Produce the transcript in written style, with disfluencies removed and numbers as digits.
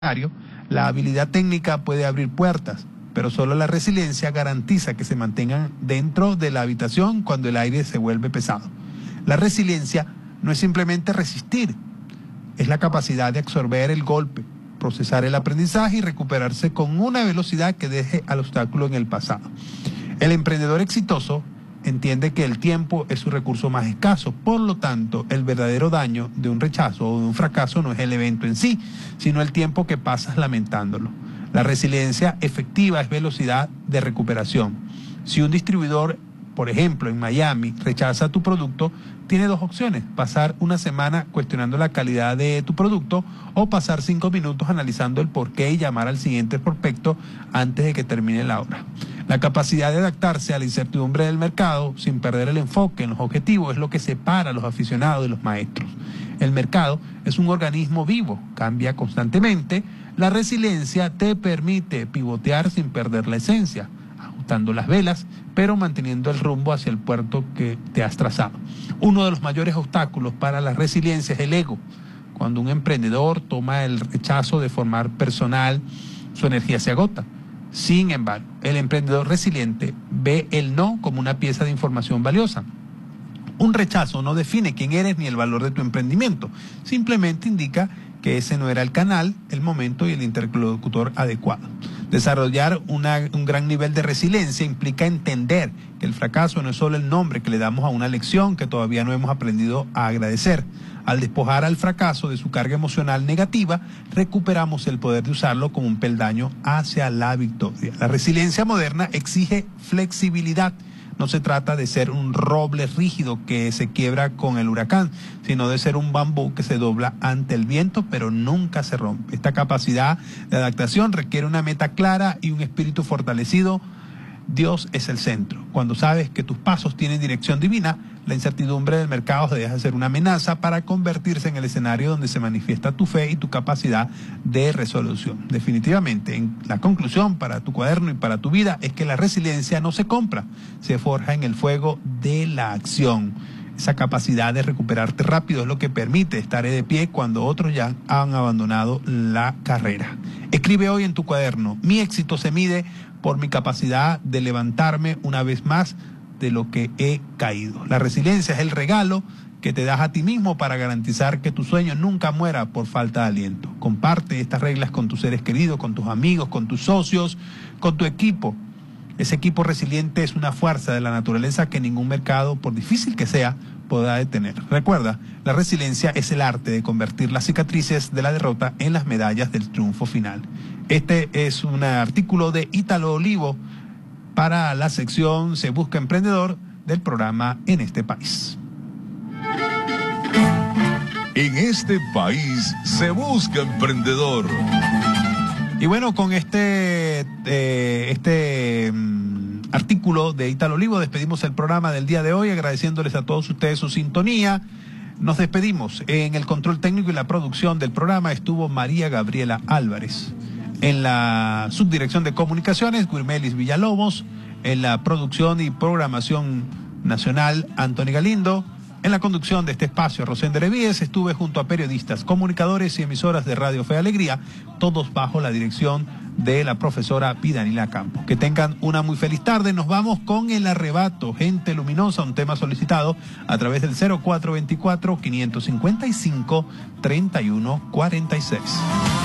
La habilidad técnica puede abrir puertas, pero solo la resiliencia garantiza que se mantengan dentro de la habitación cuando el aire se vuelve pesado. La resiliencia no es simplemente resistir, es la capacidad de absorber el golpe, procesar el aprendizaje y recuperarse con una velocidad que deje al obstáculo en el pasado. El emprendedor exitoso entiende que el tiempo es su recurso más escaso, por lo tanto, el verdadero daño de un rechazo o de un fracaso no es el evento en sí, sino el tiempo que pasas lamentándolo. La resiliencia efectiva es velocidad de recuperación. Si un distribuidor, por ejemplo, en Miami, rechaza tu producto, tiene dos opciones: pasar una semana cuestionando la calidad de tu producto o pasar 5 minutos analizando el porqué y llamar al siguiente prospecto antes de que termine la obra. La capacidad de adaptarse a la incertidumbre del mercado sin perder el enfoque en los objetivos es lo que separa a los aficionados de los maestros. El mercado es un organismo vivo, cambia constantemente. La resiliencia te permite pivotear sin perder la esencia, ajustando las velas, pero manteniendo el rumbo hacia el puerto que te has trazado. Uno de los mayores obstáculos para la resiliencia es el ego. Cuando un emprendedor toma el rechazo de forma personal, su energía se agota. Sin embargo, el emprendedor resiliente ve el no como una pieza de información valiosa. Un rechazo no define quién eres ni el valor de tu emprendimiento, simplemente indica que ese no era el canal, el momento y el interlocutor adecuado. Desarrollar un gran nivel de resiliencia implica entender que el fracaso no es solo el nombre que le damos a una lección que todavía no hemos aprendido a agradecer. Al despojar al fracaso de su carga emocional negativa, recuperamos el poder de usarlo como un peldaño hacia la victoria. La resiliencia moderna exige flexibilidad. No se trata de ser un roble rígido que se quiebra con el huracán, sino de ser un bambú que se dobla ante el viento, pero nunca se rompe. Esta capacidad de adaptación requiere una meta clara y un espíritu fortalecido. Dios es el centro. Cuando sabes que tus pasos tienen dirección divina, la incertidumbre del mercado se deja de ser una amenaza para convertirse en el escenario donde se manifiesta tu fe y tu capacidad de resolución. Definitivamente, en la conclusión para tu cuaderno y para tu vida es que la resiliencia no se compra, se forja en el fuego de la acción. Esa capacidad de recuperarte rápido es lo que permite estar de pie cuando otros ya han abandonado la carrera. Escribe hoy en tu cuaderno: mi éxito se mide por mi capacidad de levantarme una vez más de lo que he caído. La resiliencia es el regalo que te das a ti mismo para garantizar que tu sueño nunca muera por falta de aliento. Comparte estas reglas con tus seres queridos, con tus amigos, con tus socios, con tu equipo. Ese equipo resiliente es una fuerza de la naturaleza que ningún mercado, por difícil que sea, podrá detener. Recuerda, la resiliencia es el arte de convertir las cicatrices de la derrota en las medallas del triunfo final. Este es un artículo de Ítalo Olivo para la sección Se Busca Emprendedor del programa En este País. En este país se busca emprendedor. Y bueno, con este artículo de Ítalo Olivo despedimos el programa del día de hoy, agradeciéndoles a todos ustedes su sintonía. Nos despedimos. En el control técnico y la producción del programa estuvo María Gabriela Álvarez. En la subdirección de comunicaciones, Guirmelis Villalobos. En la producción y programación nacional, Anthony Galindo. En la conducción de este espacio, Rosén Derevíes. Estuve junto a periodistas, comunicadores y emisoras de Radio Fe y Alegría, todos bajo la dirección de la profesora Pidanila Campos. Que tengan una muy feliz tarde. Nos vamos con El Arrebato, Gente Luminosa, un tema solicitado a través del 0424-555-3146.